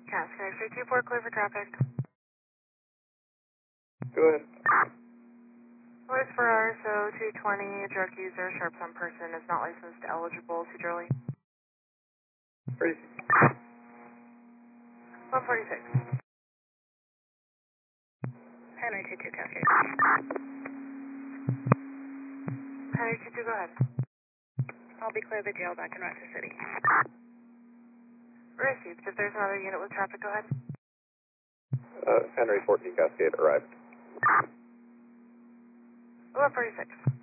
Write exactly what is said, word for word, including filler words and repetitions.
Cascade three two four, clear for traffic. Go ahead. Where's Ferrari, so two twenty, drug user, sharps on person, is not licensed, eligible, Cedrolli. Ready. one forty-six. Henry two two, Cascade. Henry two two, go ahead. I'll be clear the jail back in Rochester City. Received. If there's another unit with traffic, go ahead. Uh, Henry fourteen Cascade arrived. one forty-six.